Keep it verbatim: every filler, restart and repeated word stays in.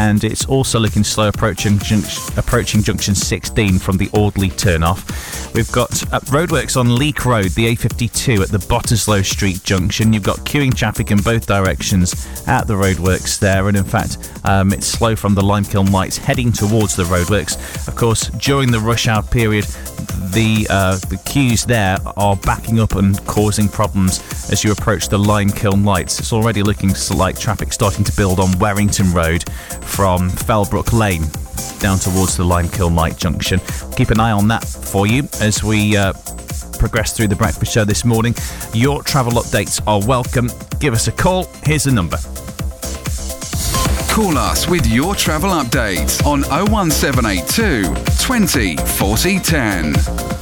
and it's also looking slow approaching junction, approaching junction sixteen from the Audley turnoff. We've got uh, roadworks on Leek Road, the A fifty-two at the Botterslow Street junction. You've got queuing traffic in both directions at the roadworks there, and in fact um, it's slow from the Limekiln lights heading towards the roadworks. Of course, during the rush hour period, the uh, the queues there are backing up and causing problems as you approach the Limekiln lights. It's already looking like traffic starting to build on Warrington Road from Fellbrook Lane down towards the Limekiln light junction. Keep an eye on that for you as we uh, progress through the breakfast show this morning. Your travel updates are welcome. Give us a call. Here's the number. Call us with your travel updates on oh one seven eight two twenty forty ten.